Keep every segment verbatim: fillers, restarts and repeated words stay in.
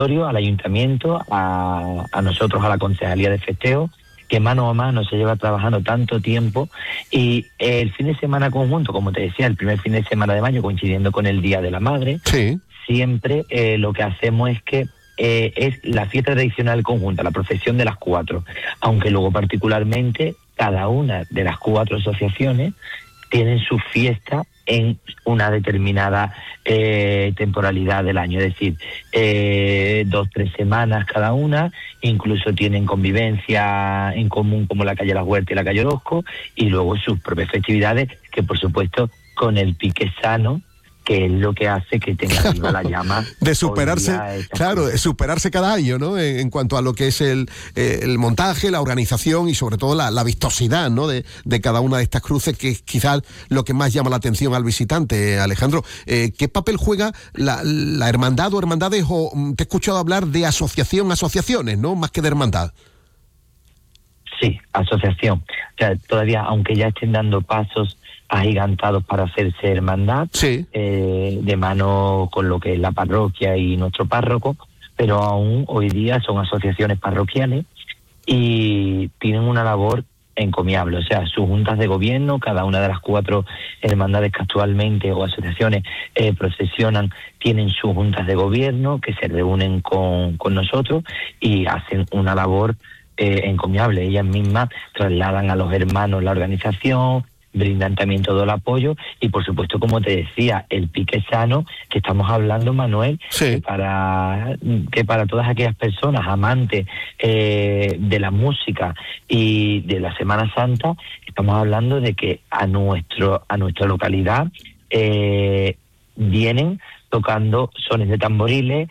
al ayuntamiento, a, a nosotros, a la Concejalía de Festeo, que mano a mano se lleva trabajando tanto tiempo, y el fin de semana conjunto, como te decía, el primer fin de semana de mayo, coincidiendo con el Día de la Madre, sí. siempre eh, lo que hacemos es que eh, es la fiesta tradicional conjunta, la procesión de las cuatro, aunque luego particularmente cada una de las cuatro asociaciones tienen su fiesta en una determinada eh, temporalidad del año, es decir, eh, dos, tres semanas cada una, incluso tienen convivencia en común como la calle La Huerta y la calle Orozco, y luego sus propias festividades, que por supuesto con el pique sano, que es lo que hace que tenga viva la llama de superarse, claro, de superarse cada año, ¿no? En, en cuanto a lo que es el, eh, el montaje, la organización y sobre todo la, la vistosidad, ¿no? De, de cada una de estas cruces, que es quizás lo que más llama la atención al visitante. Alejandro, eh, ¿qué papel juega la, la hermandad o hermandades? O te he escuchado hablar de asociación, asociaciones, ¿no? Más que de hermandad. Sí, asociación. O sea, todavía, aunque ya estén dando pasos agigantados para hacerse hermandad, sí. eh, de mano con lo que es la parroquia y nuestro párroco, pero aún hoy día son asociaciones parroquiales y tienen una labor encomiable. O sea, sus juntas de gobierno, cada una de las cuatro hermandades que actualmente o asociaciones eh, procesionan, tienen sus juntas de gobierno que se reúnen con, con nosotros y hacen una labor eh, encomiable. Ellas mismas trasladan a los hermanos la organización, brindan también todo el apoyo y, por supuesto, como te decía, el pique sano, que estamos hablando, Manuel, sí. que para que para todas aquellas personas amantes eh, de la música y de la Semana Santa, estamos hablando de que a nuestro a nuestra localidad eh, vienen tocando sones de tamboriles,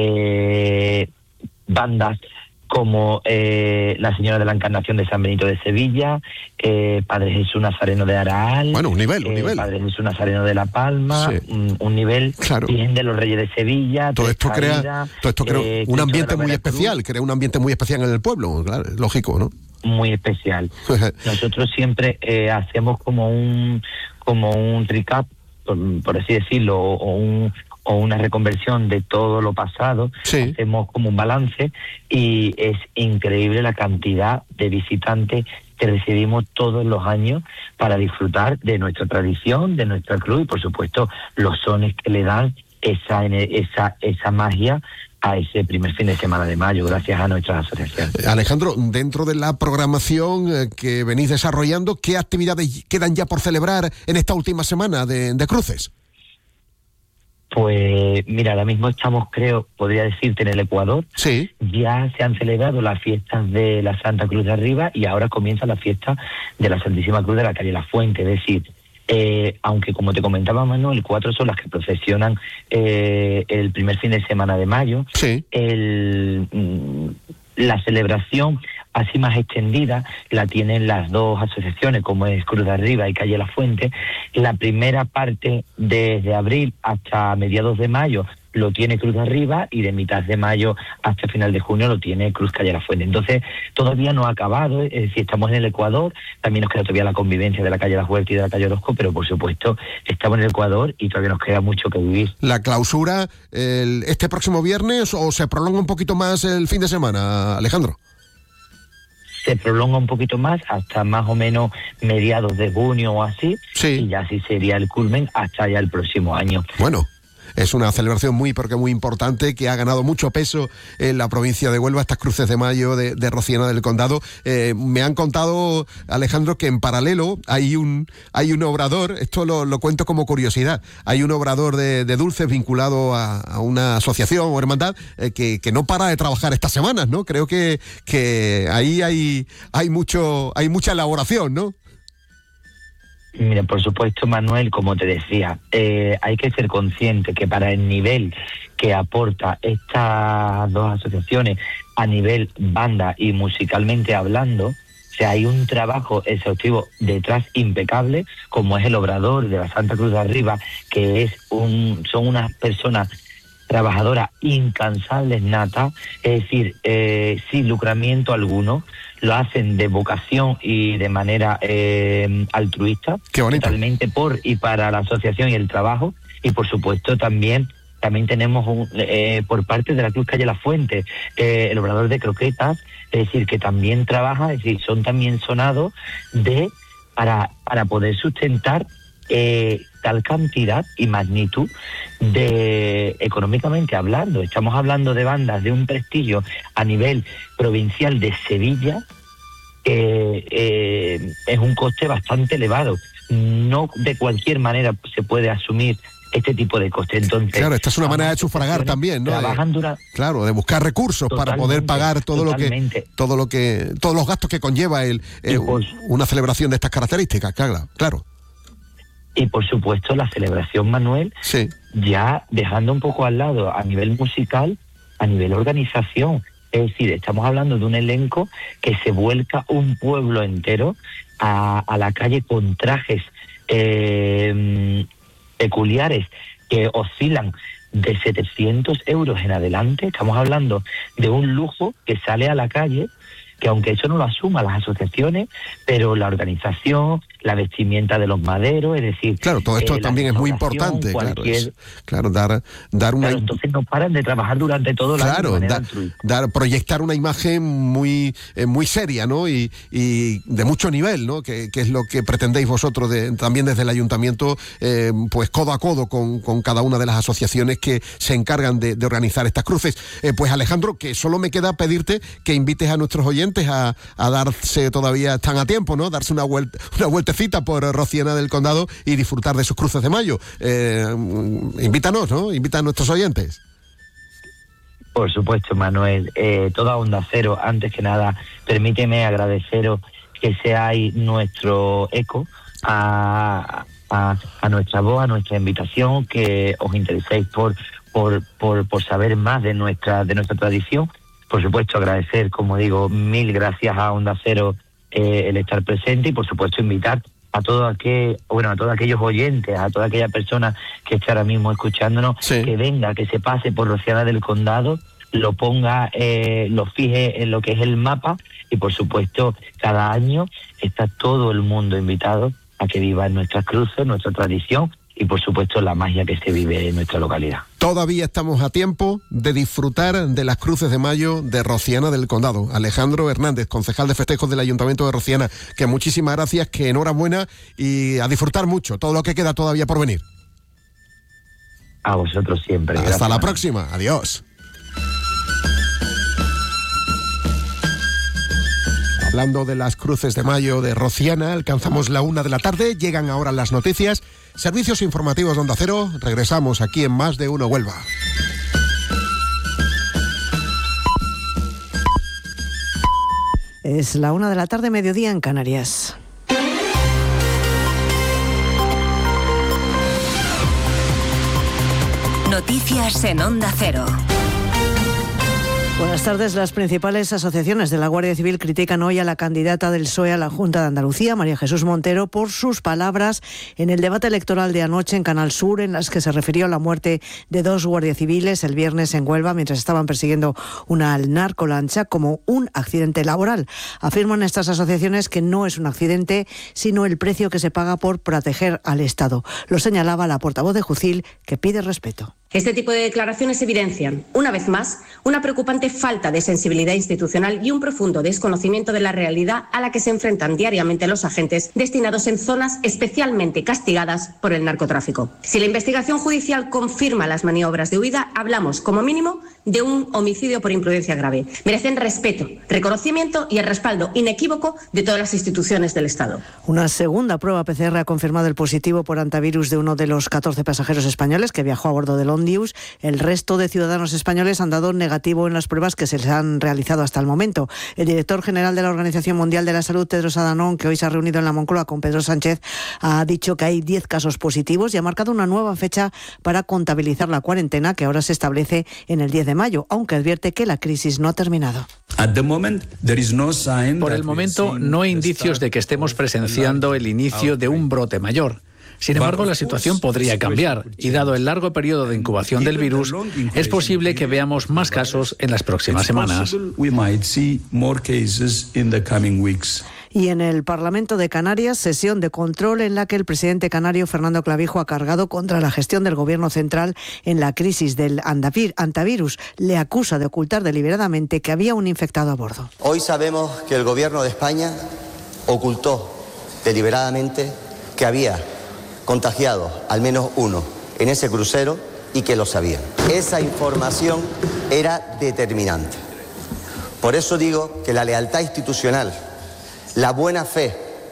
eh, bandas como eh, la Señora de la Encarnación de San Benito de Sevilla, eh, Padre Jesús Nazareno de Araal, bueno, un nivel, un eh, nivel. Padre Jesús Nazareno de La Palma, sí. un, un nivel, claro. Virgen de los Reyes de Sevilla, todo esto crea, Caída, todo esto crea eh, un ambiente muy Veracruz, especial, crea un ambiente muy especial en el pueblo, claro, es lógico, ¿no? Muy especial. Nosotros siempre eh, hacemos como un como un recap, por, por así decirlo, o, o un o una reconversión de todo lo pasado, sí. hacemos como un balance y es increíble la cantidad de visitantes que recibimos todos los años para disfrutar de nuestra tradición, de nuestra cruz y, por supuesto, los sones que le dan esa esa esa magia a ese primer fin de semana de mayo, gracias a nuestras asociaciones. Alejandro, dentro de la programación eh, que venís desarrollando, ¿qué actividades quedan ya por celebrar en esta última semana de, de cruces? Pues mira, ahora mismo estamos, creo, podría decirte, en el Ecuador. Sí. Ya se han celebrado las fiestas de la Santa Cruz de Arriba y ahora comienza la fiesta de la Santísima Cruz de la calle La Fuente. Es decir, eh, aunque como te comentaba Manuel, cuatro son las que procesionan eh, el primer fin de semana de mayo. Sí. El, mm, la celebración así más extendida la tienen las dos asociaciones, como es Cruz de Arriba y Calle La Fuente. La primera parte, desde abril hasta mediados de mayo, lo tiene Cruz de Arriba, y de mitad de mayo hasta final de junio lo tiene Cruz Calle La Fuente. Entonces, todavía no ha acabado, es decir, estamos en el Ecuador, también nos queda todavía la convivencia de la calle La Huerta y de la calle Orozco, pero por supuesto estamos en el Ecuador y todavía nos queda mucho que vivir. ¿La clausura el, este próximo viernes o se prolonga un poquito más el fin de semana, Alejandro? Se prolonga un poquito más hasta más o menos mediados de junio o así, sí. y ya así sería el culmen hasta ya el próximo año. Bueno, es una celebración muy, porque muy importante, que ha ganado mucho peso en la provincia de Huelva, estas cruces de mayo de, de Rociana del Condado. Eh, me han contado, Alejandro, que en paralelo hay un hay un obrador, esto lo, lo cuento como curiosidad, hay un obrador de, de dulces vinculado a, a una asociación o hermandad eh, que, que no para de trabajar estas semanas, ¿no? Creo que, que ahí hay, hay, mucho, hay mucha elaboración, ¿no? Mira, por supuesto, Manuel, como te decía, eh, hay que ser consciente que para el nivel que aporta estas dos asociaciones a nivel banda y musicalmente hablando, o sea, hay un trabajo exhaustivo detrás impecable, como es el obrador de la Santa Cruz de Arriba, que es un son unas personas trabajadoras incansables, natas, es decir, eh, sin lucramiento alguno, lo hacen de vocación y de manera eh, altruista, Qué bonito. Totalmente por y para la asociación y el trabajo, y por supuesto también también tenemos un, eh, por parte de la Cruz Calle La Fuente, eh, el obrador de croquetas, es decir, que también trabaja, es decir, son también sonados de para, para poder sustentar eh, tal cantidad y magnitud de, económicamente hablando. Estamos hablando de bandas de un prestigio a nivel provincial de Sevilla, que eh, es un coste bastante elevado. No de cualquier manera se puede asumir este tipo de coste. Entonces, claro, esta es una manera de sufragar también, ¿no? Trabajan de, durante, claro, de buscar recursos para poder pagar todo totalmente. lo que todo lo que todos los gastos que conlleva el eh, pues, una celebración de estas características, claro, claro. Y por supuesto la celebración, Manuel, sí. ya dejando un poco al lado a nivel musical, a nivel organización. Es decir, estamos hablando de un elenco que se vuelca un pueblo entero a, a la calle con trajes eh, peculiares que oscilan de setecientos euros en adelante. Estamos hablando de un lujo que sale a la calle, que aunque eso no lo asuman las asociaciones, pero la organización, la vestimenta de los maderos, es decir... Claro, todo esto eh, también es muy importante, cualquier... claro, es, claro, dar, dar una... Claro, entonces no paran de trabajar durante todo el claro, año. Claro, dar, dar, proyectar una imagen muy eh, muy seria, ¿no? Y, y de mucho nivel, ¿no? Que, que es lo que pretendéis vosotros de, también desde el ayuntamiento, eh, pues codo a codo con, con cada una de las asociaciones que se encargan de, de organizar estas cruces. Eh, pues Alejandro, que solo me queda pedirte que invites a nuestros oyentes A, a darse, todavía están a tiempo, ¿no? Darse una vuelta, una vueltecita por Rociana del Condado y disfrutar de sus cruces de mayo. Eh, invítanos, ¿no? Invita a nuestros oyentes. Por supuesto, Manuel. Eh, toda Onda Cero, antes que nada, permíteme agradeceros que seáis nuestro eco a, a, a nuestra voz, a nuestra invitación, que os intereséis por, por, por, por saber más de nuestra, de nuestra tradición. Por supuesto, agradecer, como digo, mil gracias a Onda Cero eh, el estar presente y, por supuesto, invitar a todos aquel, bueno, a todos aquellos oyentes, a toda aquella persona que esté ahora mismo escuchándonos, sí. que venga, que se pase por Rociana del Condado, lo ponga, eh, lo fije en lo que es el mapa y, por supuesto, cada año está todo el mundo invitado a que viva en nuestras cruces, nuestra tradición y, por supuesto, la magia que se vive en nuestra localidad. Todavía estamos a tiempo de disfrutar de las cruces de mayo de Rociana del Condado. Alejandro Hernández, concejal de festejos del Ayuntamiento de Rociana, que muchísimas gracias, que enhorabuena y a disfrutar mucho, todo lo que queda todavía por venir. A vosotros siempre. Hasta gracias. la próxima. Adiós. Hablando de las cruces de mayo de Rociana, alcanzamos la una de la tarde, llegan ahora las noticias, servicios informativos de Onda Cero, regresamos aquí en Más de Uno Huelva. Es la una de la tarde, mediodía en Canarias. Noticias en Onda Cero. Buenas tardes. Las principales asociaciones de la Guardia Civil critican hoy a la candidata del P S O E a la Junta de Andalucía, María Jesús Montero, por sus palabras en el debate electoral de anoche en Canal Sur, en las que se refirió a la muerte de dos guardias civiles el viernes en Huelva mientras estaban persiguiendo una narcolancha como un accidente laboral. Afirman estas asociaciones que no es un accidente, sino el precio que se paga por proteger al Estado. Lo señalaba la portavoz de Jucil, que pide respeto. Este tipo de declaraciones evidencian, una vez más, una preocupante falta de sensibilidad institucional y un profundo desconocimiento de la realidad a la que se enfrentan diariamente los agentes destinados en zonas especialmente castigadas por el narcotráfico. Si la investigación judicial confirma las maniobras de huida, hablamos, como mínimo, de un homicidio por imprudencia grave. Merecen respeto, reconocimiento y el respaldo inequívoco de todas las instituciones del Estado. Una segunda prueba P C R ha confirmado el positivo por antivirus de uno de los catorce pasajeros españoles que viajó a bordo del Ondius. El resto de ciudadanos españoles han dado negativo en las pruebas que se les han realizado hasta el momento. El director general de la Organización Mundial de la Salud, Tedros Adhanom, que hoy se ha reunido en la Moncloa con Pedro Sánchez, ha dicho que hay diez casos positivos y ha marcado una nueva fecha para contabilizar la cuarentena, que ahora se establece en el diez de mayo, aunque advierte que la crisis no ha terminado. Por el momento, no hay indicios de que estemos presenciando el inicio de un brote mayor. Sin embargo, la situación podría cambiar y, dado el largo periodo de incubación del virus, es posible que veamos más casos en las próximas semanas. Y en el Parlamento de Canarias, sesión de control en la que el presidente canario Fernando Clavijo ha cargado contra la gestión del Gobierno central en la crisis del antivirus. Le acusa de ocultar deliberadamente que había un infectado a bordo. Hoy sabemos que el Gobierno de España ocultó deliberadamente que había contagiado al menos uno en ese crucero y que lo sabían. Esa información era determinante. Por eso digo que la lealtad institucional, la buena fe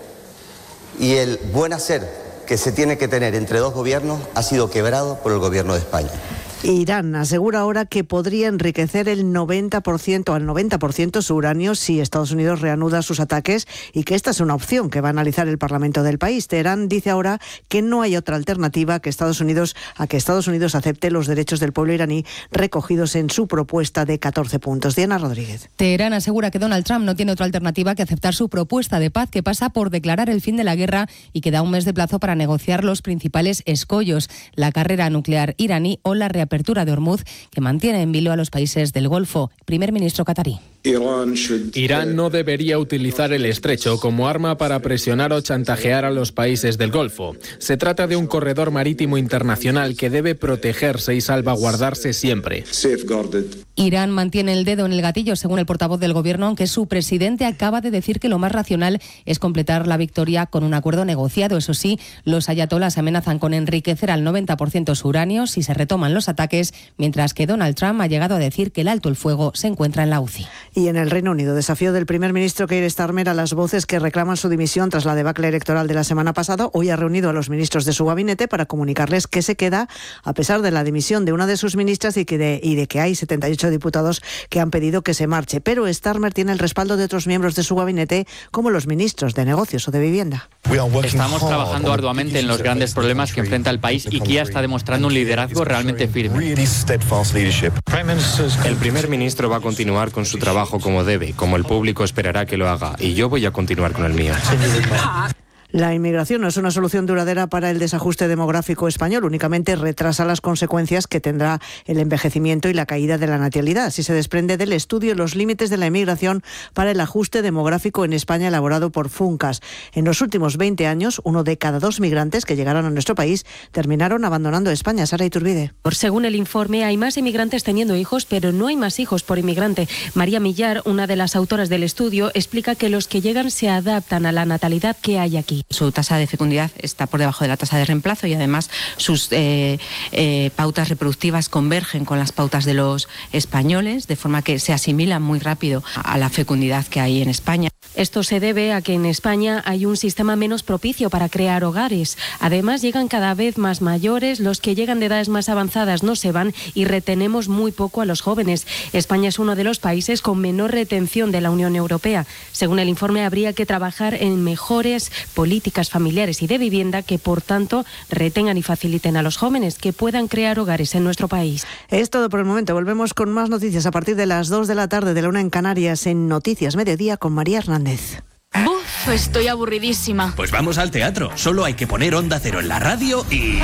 y el buen hacer que se tiene que tener entre dos gobiernos ha sido quebrado por el Gobierno de España. Irán asegura ahora que podría enriquecer el noventa por ciento al noventa por ciento su uranio si Estados Unidos reanuda sus ataques y que esta es una opción que va a analizar el Parlamento del país. Teherán dice ahora que no hay otra alternativa que Estados Unidos a que Estados Unidos acepte los derechos del pueblo iraní recogidos en su propuesta de catorce puntos. Diana Rodríguez. Teherán asegura que Donald Trump no tiene otra alternativa que aceptar su propuesta de paz que pasa por declarar el fin de la guerra y que da un mes de plazo para negociar los principales escollos, la carrera nuclear iraní o la reapertura de Hormuz, que mantiene en vilo a los países del Golfo. Primer ministro catarí. Irán no debería utilizar el estrecho como arma para presionar o chantajear a los países del Golfo. Se trata de un corredor marítimo internacional que debe protegerse y salvaguardarse siempre. Irán mantiene el dedo en el gatillo, según el portavoz del gobierno, aunque su presidente acaba de decir que lo más racional es completar la victoria con un acuerdo negociado. Eso sí, los ayatolás amenazan con enriquecer al noventa por ciento su uranio si se retoman los ataques, mientras que Donald Trump ha llegado a decir que el alto el fuego se encuentra en la U C I. Y en el Reino Unido, desafío del primer ministro Keir Starmer a las voces que reclaman su dimisión tras la debacle electoral de la semana pasada. Hoy ha reunido a los ministros de su gabinete para comunicarles que se queda a pesar de la dimisión de una de sus ministras y, que de, y de que hay setenta y ocho diputados que han pedido que se marche. Pero Starmer tiene el respaldo de otros miembros de su gabinete, como los ministros de Negocios o de Vivienda. Estamos trabajando arduamente en los grandes problemas que enfrenta el país y Keir está demostrando un liderazgo realmente firme. El primer ministro va a continuar con su trabajo como debe, como el público esperará que lo haga, y yo voy a continuar con el mío. La inmigración no es una solución duradera para el desajuste demográfico español, únicamente retrasa las consecuencias que tendrá el envejecimiento y la caída de la natalidad. Así se desprende del estudio Los límites de la inmigración para el ajuste demográfico en España, elaborado por Funcas. En los últimos veinte años, uno de cada dos migrantes que llegaron a nuestro país terminaron abandonando España. Sara Iturbide. Según el informe, hay más inmigrantes teniendo hijos, pero no hay más hijos por inmigrante. María Millar, una de las autoras del estudio, explica que los que llegan se adaptan a la natalidad que hay aquí. Su tasa de fecundidad está por debajo de la tasa de reemplazo y además sus eh, eh, pautas reproductivas convergen con las pautas de los españoles, de forma que se asimilan muy rápido a la fecundidad que hay en España. Esto se debe a que en España hay un sistema menos propicio para crear hogares. Además, llegan cada vez más mayores, los que llegan de edades más avanzadas no se van y retenemos muy poco a los jóvenes. España es uno de los países con menor retención de la Unión Europea. Según el informe, habría que trabajar en mejores políticas familiares y de vivienda que, por tanto, retengan y faciliten a los jóvenes que puedan crear hogares en nuestro país. Es todo por el momento. Volvemos con más noticias a partir de las dos de la tarde, de la una en Canarias, en Noticias Mediodía con María Hernández. Buf, estoy aburridísima. Pues vamos al teatro. Solo hay que poner Onda Cero en la radio y...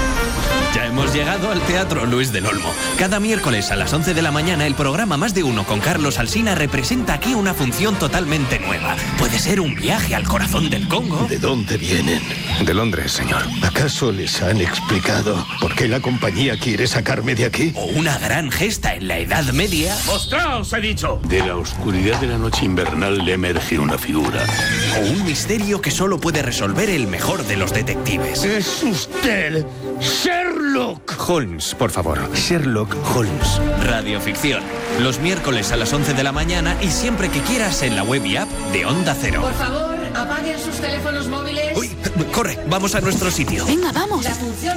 ya hemos llegado al Teatro Luis del Olmo. Cada miércoles a las once de la mañana, el programa Más de Uno con Carlos Alsina representa aquí una función totalmente nueva. Puede ser un viaje al corazón del Congo. ¿De dónde vienen? De Londres, señor. ¿Acaso les han explicado por qué la compañía quiere sacarme de aquí? O una gran gesta en la Edad Media. ¡Mostraos, he dicho! De la oscuridad de la noche invernal le emerge una figura. O un misterio que solo puede resolver el mejor de los detectives. ¡Es usted Sherlock Holmes, por favor. Sherlock Holmes. Radioficción. Los miércoles a las once de la mañana y siempre que quieras en la web y app de Onda Cero. Por favor, apaguen sus teléfonos móviles. Uy, corre, vamos a nuestro sitio. Venga, vamos. La función